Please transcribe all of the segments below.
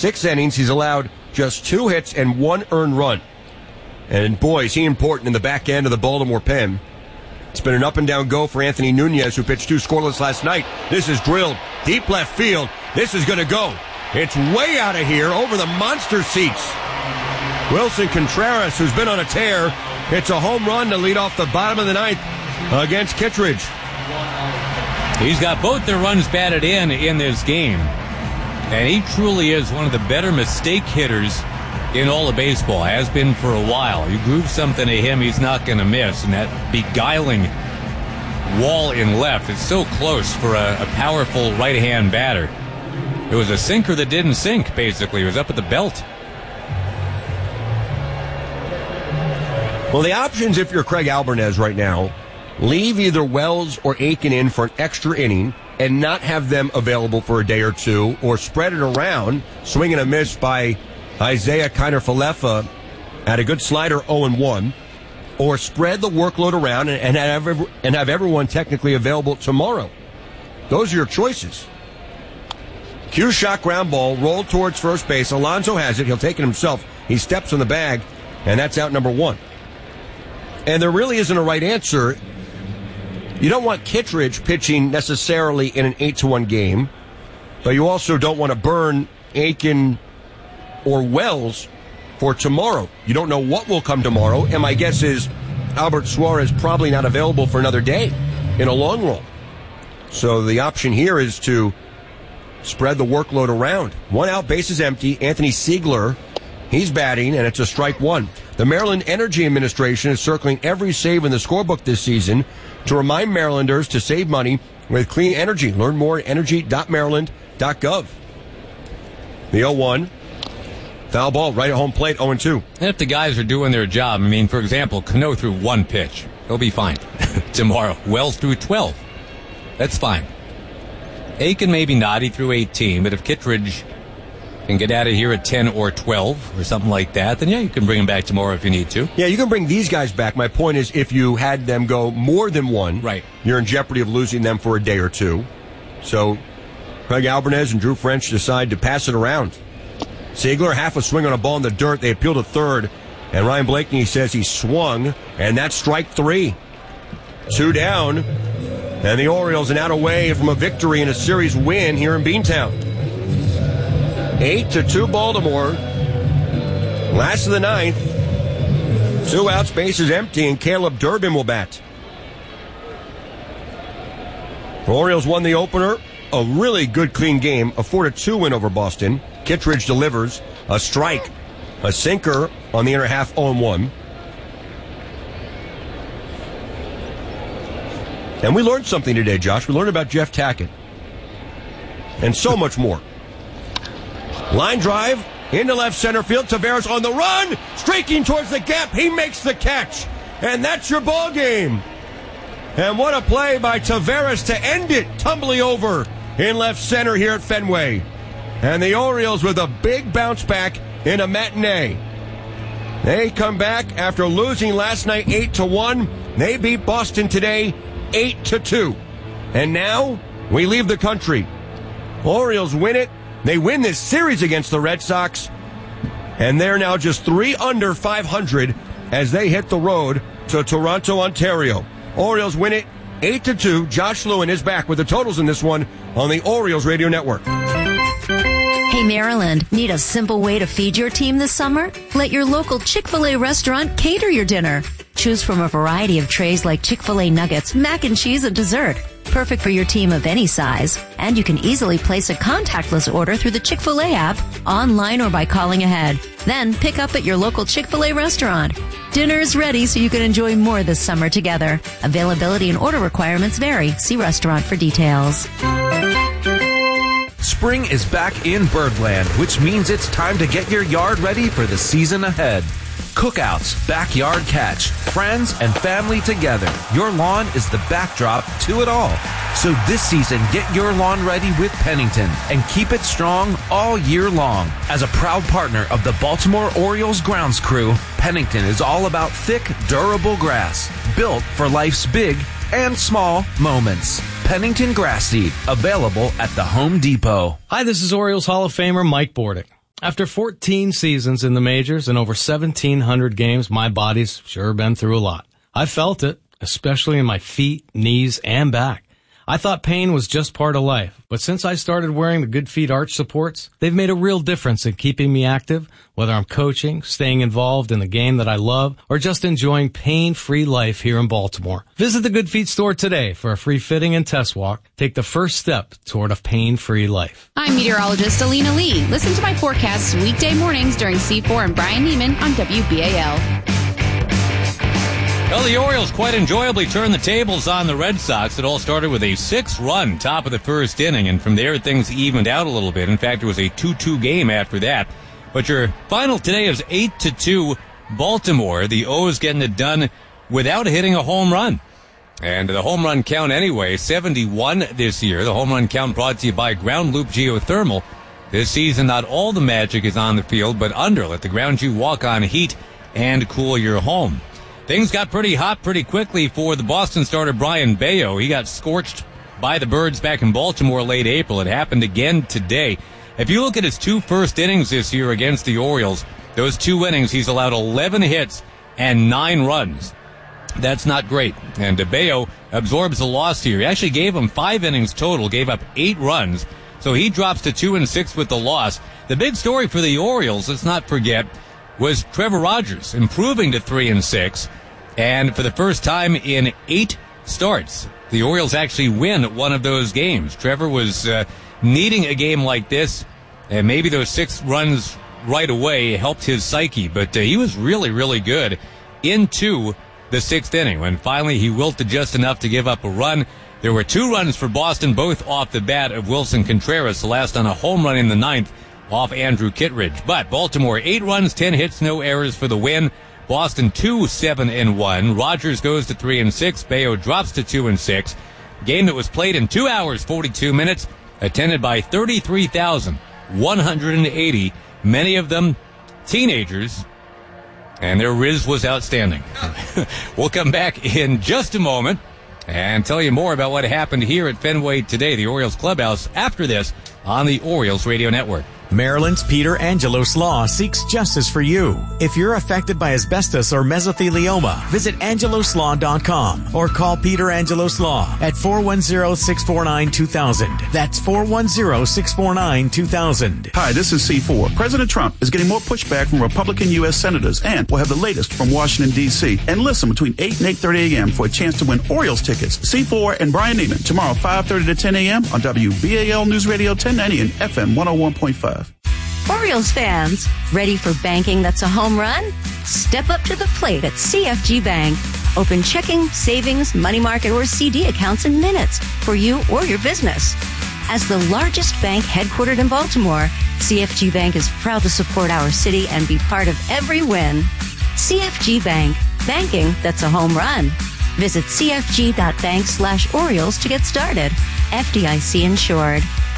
6 innings. He's allowed just 2 hits and 1 earned run. And boy, is he important in the back end of the Baltimore pen. It's been an up-and-down go for Anthony Nunez, who pitched 2 scoreless last night. This is drilled deep left field. This is going to go. It's way out of here over the monster seats. Wilson Contreras, who's been on a tear, hits a home run to lead off the bottom of the 9th against Kittredge. He's got both their runs batted in this game. And he truly is one of the better mistake hitters in all of baseball. Has been for a while. You groove something to him, he's not going to miss. And that beguiling wall in left is so close for a powerful right-hand batter. It was a sinker that didn't sink, basically. It was up at the belt. Well, the options, if you're Craig Alvarez right now, leave either Wells or Aiken in for an extra inning and not have them available for a day or two, or spread it around, swing and a miss by Isaiah Kiner-Falefa at a good slider 0-1, or spread the workload around and have everyone technically available tomorrow. Those are your choices. Cue shot ground ball, rolled towards first base. Alonso has it. He'll take it himself. He steps on the bag, and that's out number 1. And there really isn't a right answer. You don't want Kittredge pitching necessarily in an 8-1 game, but you also don't want to burn Aiken or Wells for tomorrow. You don't know what will come tomorrow, and my guess is Albert Suarez probably not available for another day in a long roll. So the option here is to spread the workload around. 1 out, bases empty. Anthony Siegler, he's batting, and it's a strike 1. The Maryland Energy Administration is circling every save in the scorebook this season to remind Marylanders to save money with clean energy. Learn more at energy.maryland.gov. The 0-1. Foul ball right at home plate, 0-2. And if the guys are doing their job, I mean, for example, Cano threw 1 pitch. He'll be fine tomorrow. Wells threw 12. That's fine. Aiken maybe not. He threw 18. But if Kittredge can get out of here at 10 or 12 or something like that, then yeah, you can bring him back tomorrow if you need to. Yeah, you can bring these guys back. My point is, if you had them go more than 1, right, you're in jeopardy of losing them for a day or 2. So Craig Alvarez and Drew French decide to pass it around. Siegler, half a swing on a ball in the dirt. They appeal to third, and Ryan Blakeney says he swung, and that's strike 3. 2 down, and the Orioles are out away from a victory and a series win here in Beantown. 8-2 Baltimore. Last of the 9th. 2 outs, bases empty, and Caleb Durbin will bat. The Orioles won the opener. A really good, clean game. A 4-2 win over Boston. Kittredge delivers a strike, a sinker on the inner half, 0-1. And we learned something today, Josh. We learned about Jeff Tackett. And so much more. Line drive into left center field. Taveras on the run, streaking towards the gap. He makes the catch. And that's your ball game. And what a play by Taveras to end it, tumbling over in left center here at Fenway. And the Orioles with a big bounce back in a matinee. They come back after losing last night 8-1. They beat Boston today 8-2. And now we leave the country. Orioles win it. They win this series against the Red Sox. And they're now just 3 under 500 as they hit the road to Toronto, Ontario. Orioles win it 8-2. Josh Lewin is back with the totals in this one on the Orioles Radio Network. Hey, Maryland, need a simple way to feed your team this summer? Let your local Chick-fil-A restaurant cater your dinner. Choose from a variety of trays like Chick-fil-A nuggets, mac and cheese, and dessert. Perfect for your team of any size. And you can easily place a contactless order through the Chick-fil-A app, online or by calling ahead. Then pick up at your local Chick-fil-A restaurant. Dinner is ready so you can enjoy more this summer together. Availability and order requirements vary. See restaurant for details. Spring is back in Birdland, which means it's time to get your yard ready for the season ahead. Cookouts, backyard catch, friends and family together. Your lawn is the backdrop to it all. So this season, get your lawn ready with Pennington and keep it strong all year long. As a proud partner of the Baltimore Orioles grounds crew, Pennington is all about thick, durable grass, built for life's big and small moments. Pennington Grass Seed, available at the Home Depot. Hi, this is Orioles Hall of Famer Mike Bordick. After 14 seasons in the majors and over 1,700 games, my body's sure been through a lot. I felt it, especially in my feet, knees, and back. I thought pain was just part of life, but since I started wearing the Good Feet arch supports, they've made a real difference in keeping me active, whether I'm coaching, staying involved in the game that I love, or just enjoying pain-free life here in Baltimore. Visit the Good Feet store today for a free fitting and test walk. Take the first step toward a pain-free life. I'm meteorologist Alina Lee. Listen to my forecasts weekday mornings during C4 and Brian Neiman on WBAL. Well, the Orioles quite enjoyably turned the tables on the Red Sox. It all started with a 6-run top of the first inning, and from there things evened out a little bit. In fact, it was a 2-2 game after that. But your final today is 8-2 Baltimore. The O's getting it done without hitting a home run. And the home run count anyway, 71 this year. The home run count brought to you by Ground Loop Geothermal. This season, not all the magic is on the field, but under. Let the ground you walk on heat and cool your home. Things got pretty hot pretty quickly for the Boston starter Brayan Bello. He got scorched by the Birds back in Baltimore late April. It happened again today. If you look at his 2 first innings this year against the Orioles, those 2 innings, he's allowed 11 hits and 9 runs. That's not great. And Bello absorbs the loss here. He actually gave him 5 innings total, gave up 8 runs. So he drops to 2-6 with the loss. The big story for the Orioles, let's not forget, was Trevor Rogers improving to 3-6, and for the first time in 8 starts, the Orioles actually win one of those games. Trevor was needing a game like this, and maybe those 6 runs right away helped his psyche, but he was really, really good into the 6th inning when finally he wilted just enough to give up a run. There were 2 runs for Boston, both off the bat of Wilson Contreras, the last on a home run in the 9th. Off Andrew Kittredge. But Baltimore, 8 runs, 10 hits, no errors for the win. Boston 2-7-1. Rogers goes to 3-6. Bello drops to 2-6. Game that was played in 2 hours, 42 minutes, attended by 33,180, many of them teenagers, and their riz was outstanding. We'll come back in just a moment and tell you more about what happened here at Fenway today, the Orioles clubhouse, after this on the Orioles Radio Network. Maryland's Peter Angelos Law seeks justice for you. If you're affected by asbestos or mesothelioma, visit angeloslaw.com or call Peter Angelos Law at 410-649-2000. That's 410-649-2000. Hi, this is C4. President Trump is getting more pushback from Republican U.S. senators, and we'll have the latest from Washington, D.C. And listen between 8 and 8:30 a.m. for a chance to win Orioles tickets. C4 and Brian Neiman tomorrow 5:30 to 10 a.m. on WBAL News Radio 1090 and FM 101.5. Orioles fans, ready for banking that's a home run? Step up to the plate at CFG Bank. Open checking, savings, money market, or CD accounts in minutes for you or your business. As the largest bank headquartered in Baltimore, CFG Bank is proud to support our city and be part of every win. CFG Bank, banking that's a home run. Visit cfg.bank/Orioles to get started. FDIC insured.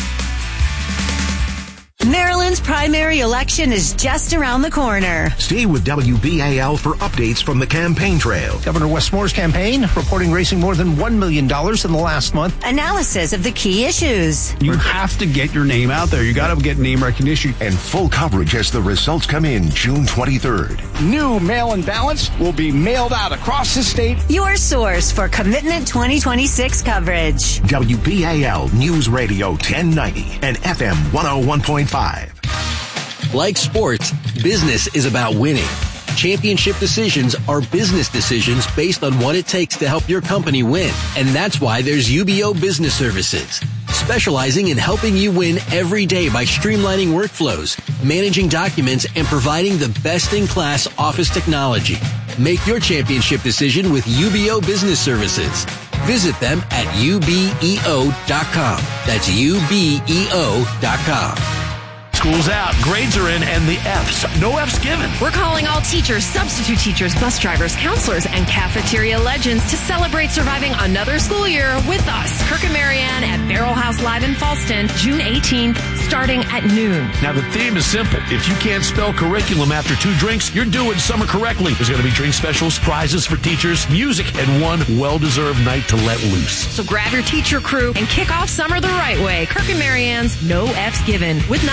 Maryland's primary election is just around the corner. Stay with WBAL for updates from the campaign trail. Governor Wes Moore's campaign reporting raising more than $1 million in the last month. Analysis of the key issues. You have to get your name out there. You got to get name recognition. And full coverage as the results come in June 23rd. New mail-in ballots will be mailed out across the state. Your source for Commitment 2026 coverage. WBAL News Radio 1090 and FM 101.5. Like sports, business is about winning. Championship decisions are business decisions based on what it takes to help your company win. And that's why there's UBO Business Services, specializing in helping you win every day by streamlining workflows, managing documents, and providing the best-in-class office technology. Make your championship decision with UBO Business Services. Visit them at ubeo.com. That's ubeo.com. School's out, grades are in, and the F's. No F's given. We're calling all teachers, substitute teachers, bus drivers, counselors, and cafeteria legends to celebrate surviving another school year with us. Kirk and Marianne at Barrel House Live in Falston, June 18th, starting at noon. Now, the theme is simple. If you can't spell curriculum after 2 drinks, you're doing summer correctly. There's going to be drink specials, prizes for teachers, music, and one well-deserved night to let loose. So grab your teacher crew and kick off summer the right way. Kirk and Marianne's No F's Given with 98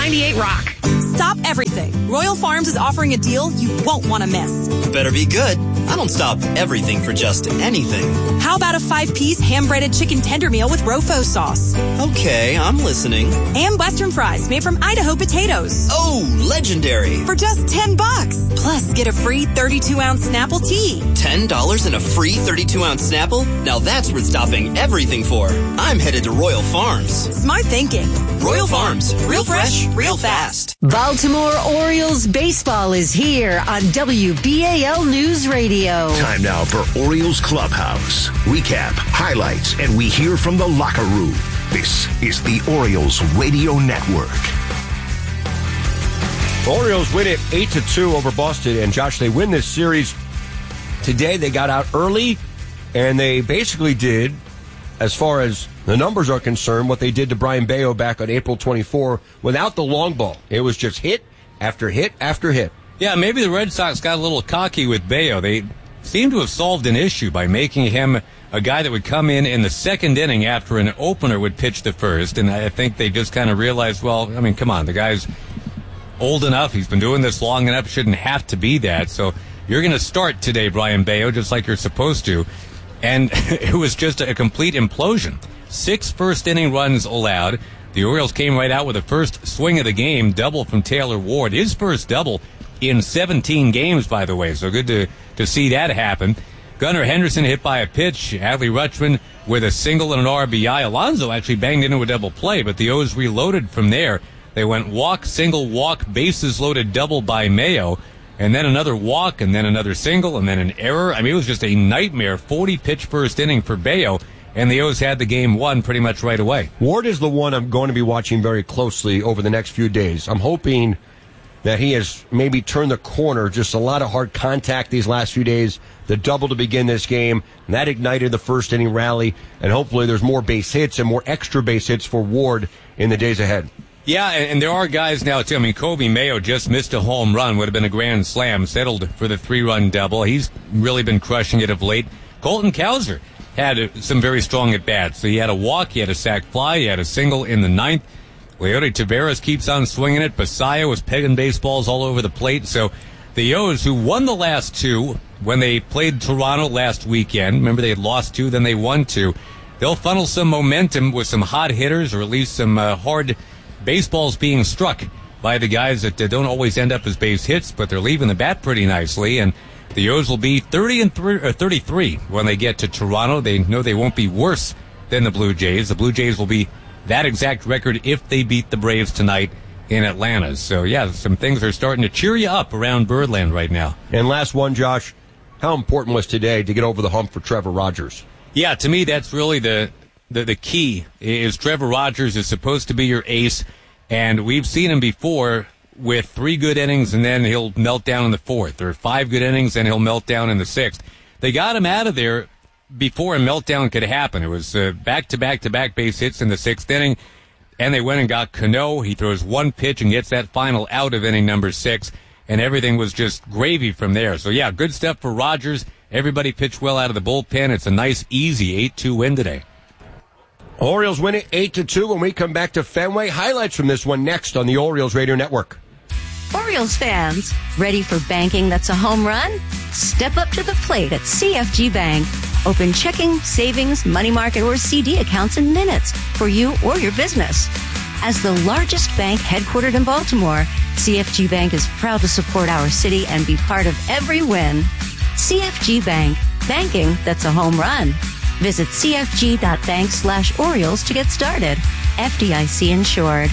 rock. Stop everything. Royal Farms is offering a deal you won't want to miss. Better be good. I don't stop everything for just anything. How about a 5-piece hand-breaded chicken tender meal with Rofo sauce? Okay, I'm listening. And Western fries made from Idaho potatoes. Oh, legendary. For just $10. Plus, get a free 32-ounce Snapple tea. $10 and a free 32-ounce Snapple? Now that's worth stopping everything for. I'm headed to Royal Farms. Smart thinking. Royal Farms. Real fresh, real fast. Baltimore Orioles baseball is here on WBAL News Radio. Time now for Orioles Clubhouse. Recap, highlights, and we hear from the locker room. This is the Orioles Radio Network. Orioles win it 8-2 over Boston, and Josh, they win this series today. They got out early, and they basically did, as far as the numbers are concerned, what they did to Brian Bayo back on April 24 without the long ball. It was just hit after hit after hit. Yeah, maybe the Red Sox got a little cocky with Bayo. They seem to have solved an issue by making him a guy that would come in the second inning after an opener would pitch the first. And I think they just kind of realized, well, I mean, come on, the guy's old enough. He's been doing this long enough. Shouldn't have to be that. So you're going to start today, Brian Bayo, just like you're supposed to. And it was just a complete implosion. 6 first-inning runs allowed. The Orioles came right out with the first swing of the game, double from Taylor Ward. His first double in 17 games, by the way. So good to see that happen. Gunnar Henderson hit by a pitch. Adley Rutschman with a single and an RBI. Alonso actually banged into a double play, but the O's reloaded from there. They went walk, single, walk, bases loaded double by Mayo, and then another walk, and then another single, and then an error. I mean, it was just a nightmare. 40-pitch first inning for Bayo, and the O's had the game won pretty much right away. Ward is the one I'm going to be watching very closely over the next few days. I'm hoping that he has maybe turned the corner. Just a lot of hard contact these last few days. The double to begin this game, and that ignited the first inning rally, and hopefully there's more base hits and more extra base hits for Ward in the days ahead. Yeah, and there are guys now, too. I mean, Kobe Mayo just missed a home run, would have been a grand slam, settled for the 3-run double. He's really been crushing it of late. Colton Cowser had some very strong at-bats. So he had a walk, he had a sac fly, he had a single in the 9th. Leody Taveras keeps on swinging it. Basayo was pegging baseballs all over the plate. So the O's, who won the last 2 when they played Toronto last weekend, remember they had lost 2, then they won 2, they'll funnel some momentum with some hot hitters, or at least some hard baseballs being struck by the guys that don't always end up as base hits, but they're leaving the bat pretty nicely. And the O's will be 33 when they get to Toronto. They know they won't be worse than the Blue Jays. The Blue Jays will be that exact record if they beat the Braves tonight in Atlanta. So, yeah, some things are starting to cheer you up around Birdland right now. And last one, Josh, how important was today to get over the hump for Trevor Rogers? Yeah, to me, that's really the key is Trevor Rogers is supposed to be your ace, and we've seen him before with 3 good innings and then he'll melt down in the 4th, or 5 good innings and he'll melt down in the 6th. They got him out of there before a meltdown could happen. It was back-to-back base hits in the 6th inning, and they went and got Cano. He throws 1 pitch and gets that final out of inning number 6, and everything was just gravy from there. So, yeah, good stuff for Rogers. Everybody pitched well out of the bullpen. It's a nice, easy 8-2 win today. Orioles win it 8-2 when we come back to Fenway. Highlights from this one next on the Orioles Radio Network. Orioles fans, ready for banking that's a home run? Step up to the plate at CFG Bank. Open checking, savings, money market, or CD accounts in minutes for you or your business. As the largest bank headquartered in Baltimore, CFG Bank is proud to support our city and be part of every win. CFG Bank, banking that's a home run. Visit cfg.bank/Orioles to get started. FDIC insured.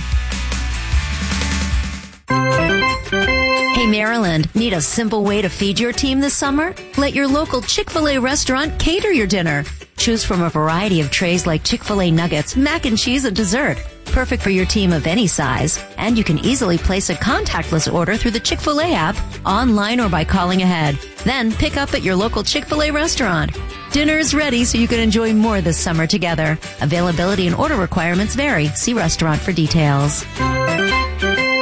Hey, Maryland, need a simple way to feed your team this summer? Let your local Chick-fil-A restaurant cater your dinner. Choose from a variety of trays like Chick-fil-A nuggets, mac and cheese, and dessert. Perfect for your team of any size. And you can easily place a contactless order through the Chick-fil-A app, online, or by calling ahead. Then pick up at your local Chick-fil-A restaurant. Dinner is ready so you can enjoy more this summer together. Availability and order requirements vary. See restaurant for details.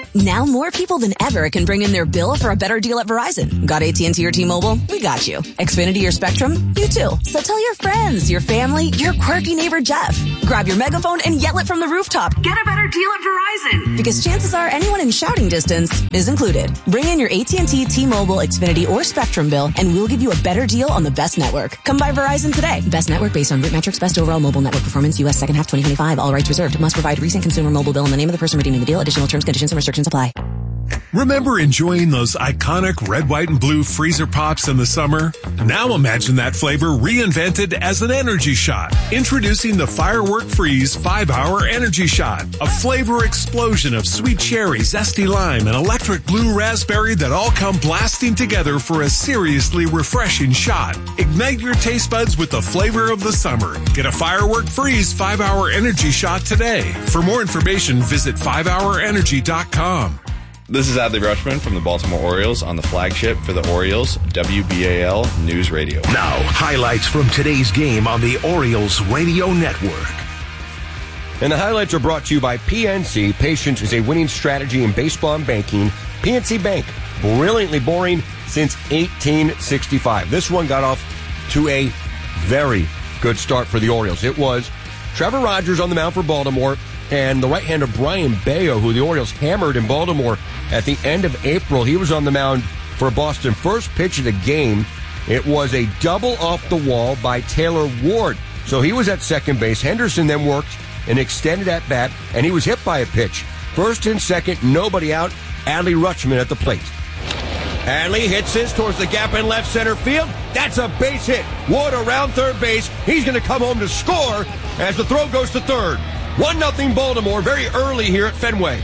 Now more people than ever can bring in their bill for a better deal at Verizon. Got AT&T or T-Mobile? We got you. Xfinity or Spectrum? You too. So tell your friends, your family, your quirky neighbor Jeff. Grab your megaphone and yell it from the rooftop. Get a better deal at Verizon. Because chances are anyone in shouting distance is included. Bring in your AT&T, T-Mobile, Xfinity, or Spectrum bill, and we'll give you a better deal on the best network. Come by Verizon today. Best network based on root metrics, best overall mobile network performance, U.S. second half 2025. All rights reserved. Must provide recent consumer mobile bill in the name of the person redeeming the deal. Additional terms, conditions, and restrictions apply. Remember enjoying those iconic red, white, and blue freezer pops in the summer? Now imagine that flavor reinvented as an energy shot. Introducing the Firework Freeze 5-Hour Energy Shot. A flavor explosion of sweet cherry, zesty lime, and electric blue raspberry that all come blasting together for a seriously refreshing shot. Ignite your taste buds with the flavor of the summer. Get a Firework Freeze 5-Hour Energy Shot today. For more information, visit 5hourenergy.com. This is Adley Rutschman from the Baltimore Orioles on the flagship for the Orioles, WBAL News Radio. Now, highlights from today's game on the Orioles Radio Network. And the highlights are brought to you by PNC. Patience is a winning strategy in baseball and banking. PNC Bank, brilliantly boring since 1865. This one got off to a very good start for the Orioles. It was Trevor Rogers on the mound for Baltimore, and the right-hander Brian Bayo, who the Orioles hammered in Baltimore at the end of April. He was on the mound for Boston. First pitch of the game, it was a double off the wall by Taylor Ward. So he was at second base. Henderson then worked an extended at-bat, and he was hit by a pitch. First and second, nobody out. Adley Rutschman at the plate. Adley hits this towards the gap in left center field. That's a base hit. Ward around third base. He's going to come home to score as the throw goes to third. 1-0 Baltimore very early here at Fenway.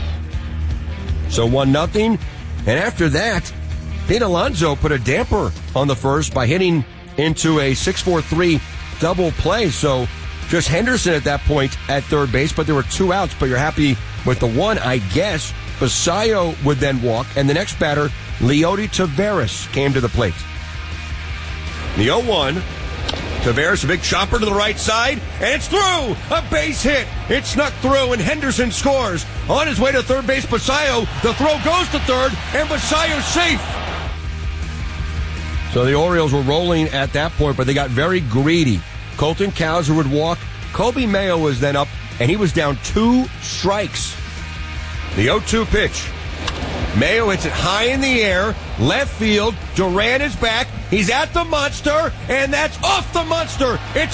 So 1-0. And after that, Pete Alonso put a damper on the first by hitting into a 6-4-3 double play. So just Henderson at that point at third base, but there were 2 outs, but you're happy with the one, I guess. Basayo would then walk, and the next batter, Leody Taveras, came to the plate. The 0-1. Taveras, a big chopper to the right side, and it's through! A base hit! It snuck through, and Henderson scores. On his way to third base, Basayo, the throw goes to third, and Basayo's safe! So the Orioles were rolling at that point, but they got very greedy. Colton Cowser would walk. Kobe Mayo was then up, and he was down 2 strikes. The 0-2 pitch. Mayo hits it high in the air, left field. Duran is back. He's at the monster, and that's off the monster. It's